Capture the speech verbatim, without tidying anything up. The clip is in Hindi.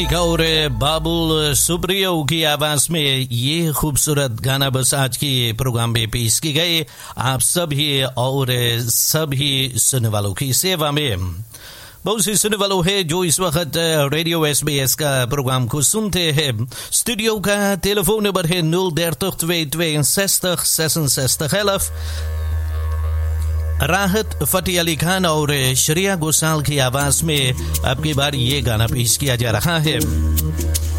और बाबुल सुप्रियो की आवाज में ये खूबसूरत गाना बस आज के प्रोग्राम में पेश की गई आप सभी और सभी सुनने वालों की सेवा में। बहुत सी सुनने वालों है जो इस वक्त रेडियो एस बी एस का प्रोग्राम को सुनते हैं। स्टूडियो का टेलीफोन नंबर है nul dertig twee tweeënzestig zesenzestig elf। राहत फतेह अली खान और श्रेया घोषाल की आवाज में आपकी बार ये गाना पेश किया जा रहा है।